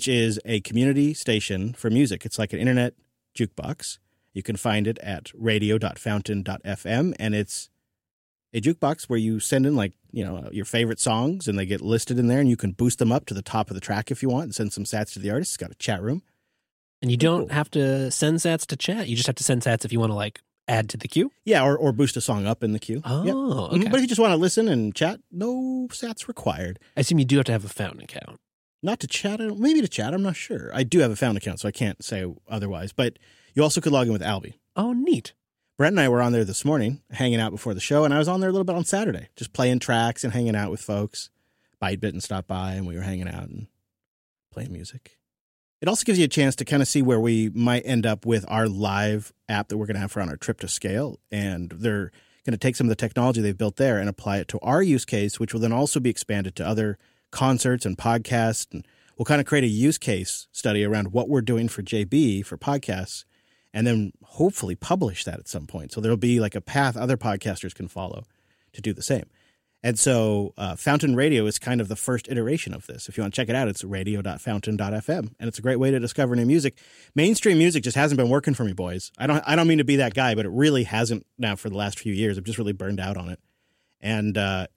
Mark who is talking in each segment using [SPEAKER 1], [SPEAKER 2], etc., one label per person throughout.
[SPEAKER 1] which is a community station for music. It's like an internet jukebox. You can find it at radio.fountain.fm, and it's a jukebox where you send in your favorite songs, and they get listed in there, and you can boost them up to the top of the track if you want and send some sats to the artist. It's got a chat room.
[SPEAKER 2] And you don't have to send sats to chat. You just have to send sats if you want to add to the queue.
[SPEAKER 1] Yeah, or boost a song up in the queue.
[SPEAKER 2] Oh, okay.
[SPEAKER 1] But if you just want to listen and chat, no sats required.
[SPEAKER 2] I assume you do have to have a Fountain account.
[SPEAKER 1] Not to chat, maybe to chat, I'm not sure. I do have a Fountain account, so I can't say otherwise. But you also could log in with Albie.
[SPEAKER 2] Oh, neat.
[SPEAKER 1] Brent and I were on there this morning, hanging out before the show, and I was on there a little bit on Saturday, just playing tracks and hanging out with folks. Bytebit stopped by, and we were hanging out and playing music. It also gives you a chance to kind of see where we might end up with our live app that we're going to have for on our trip to Scale. And they're going to take some of the technology they've built there and apply it to our use case, which will then also be expanded to other concerts and podcasts. And we'll kind of create a use case study around what we're doing for JB for podcasts, and then hopefully publish that at some point. So there'll be like a path other podcasters can follow to do the same. And so Fountain Radio is kind of the first iteration of this. If you want to check it out, it's radio.fountain.fm, and it's a great way to discover new music. Mainstream music just hasn't been working for me, boys. I don't mean to be that guy, but it really hasn't now for the last few years. I've just really burned out on it. And,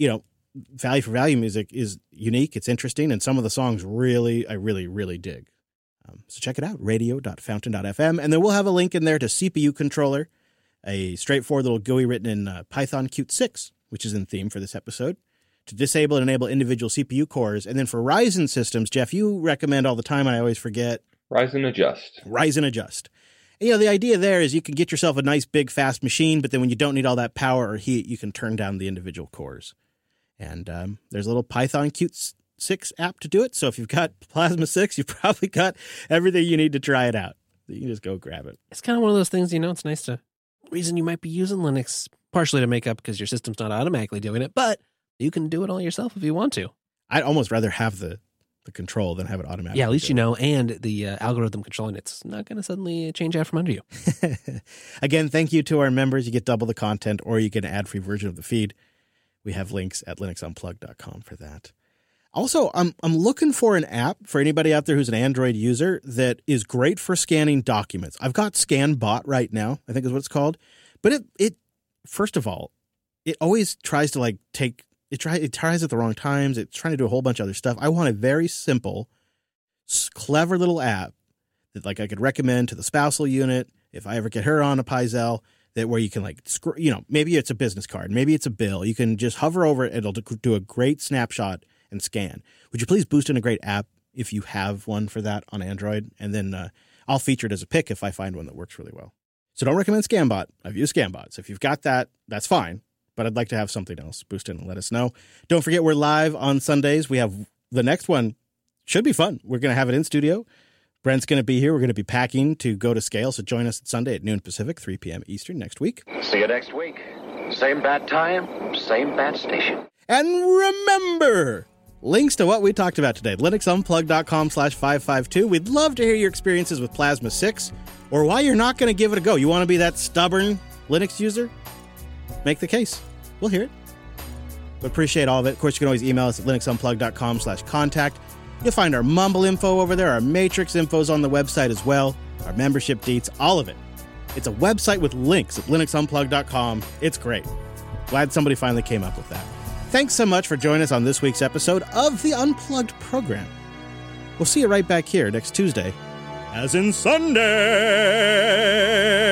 [SPEAKER 1] value for value music is unique. It's interesting. And some of the songs I really dig. So check it out, radio.fountain.fm. And then we'll have a link in there to CPU Controller, a straightforward little GUI written in Python Qt 6, which is in theme for this episode, to disable and enable individual CPU cores. And then for Ryzen systems, Jeff, you recommend all the time, and I always forget.
[SPEAKER 3] Ryzen Adjust.
[SPEAKER 1] Ryzen Adjust. And, the idea there is you can get yourself a nice, big, fast machine, but then when you don't need all that power or heat, you can turn down the individual cores. And there's a little Python Qt 6 app to do it. So if you've got Plasma 6, you've probably got everything you need to try it out. You can just go grab it.
[SPEAKER 2] It's kind of one of those things, it's nice to reason you might be using Linux partially to make up because your system's not automatically doing it, but you can do it all yourself if you want to.
[SPEAKER 1] I'd almost rather have the control than have it automatically.
[SPEAKER 2] Yeah, at least you know, and the algorithm controlling it's not going to suddenly change out from under you.
[SPEAKER 1] Again, thank you to our members. You get double the content, or you get an ad-free version of the feed. We have links at linuxunplugged.com for that. Also, I'm looking for an app for anybody out there who's an Android user that is great for scanning documents. I've got ScanBot right now, I think is what it's called. But it first of all, it always tries to it tries at the wrong times. It's trying to do a whole bunch of other stuff. I want a very simple, clever little app that I could recommend to the spousal unit if I ever get her on a Pi-Zel, that where you can maybe it's a business card, maybe it's a bill. You can just hover over it. It'll do a great snapshot and scan. Would you please boost in a great app if you have one for that on Android? And then I'll feature it as a pick if I find one that works really well. So don't recommend ScanBot. I've used ScanBot. So if you've got that, that's fine. But I'd like to have something else. Boost in and let us know. Don't forget, we're live on Sundays. We have the next one. Should be fun. We're going to have it in studio. Brent's going to be here. We're going to be packing to go to Scale. So join us at Sunday at noon Pacific, 3 p.m. Eastern next week.
[SPEAKER 4] See you next week. Same bat time, same bat station.
[SPEAKER 1] And remember, links to what we talked about today, linuxunplugged.com/552. We'd love to hear your experiences with Plasma 6 or why you're not going to give it a go. You want to be that stubborn Linux user? Make the case. We'll hear it. We appreciate all of it. Of course, you can always email us at linuxunplugged.com/contact. You'll find our Mumble info over there. Our Matrix info's on the website as well. Our membership deets, all of it. It's a website with links at linuxunplugged.com. It's great. Glad somebody finally came up with that. Thanks so much for joining us on this week's episode of the Unplugged program. We'll see you right back here next Tuesday, as in Sunday.